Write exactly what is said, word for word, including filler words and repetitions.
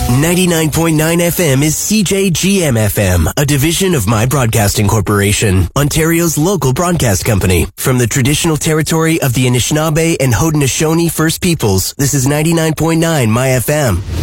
ninety-nine point nine F M is C J G M F M, a division of My Broadcasting Corporation, Ontario's local broadcast company. From the traditional territory of the Anishinaabe and Haudenosaunee First Peoples, this is ninety-nine point nine My F M.